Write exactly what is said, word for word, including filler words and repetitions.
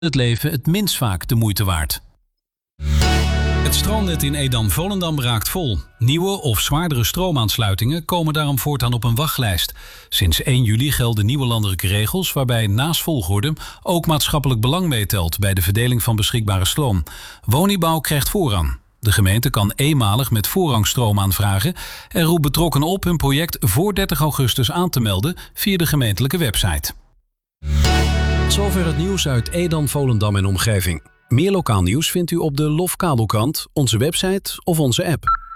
het leven het minst vaak de moeite waard. Het stroomnet in Edam-Volendam raakt vol. Nieuwe of zwaardere stroomaansluitingen komen daarom voortaan op een wachtlijst. Sinds één juli gelden nieuwe landelijke regels waarbij naast volgorde ook maatschappelijk belang meetelt bij de verdeling van beschikbare stroom. Woningbouw krijgt voorrang. De gemeente kan eenmalig met voorrang stroom aanvragen en roept betrokkenen op hun project voor dertig augustus aan te melden via de gemeentelijke website. Zover het nieuws uit Edam, Volendam en omgeving. Meer lokaal nieuws vindt u op de Lof Kabelkrant, onze website of onze app.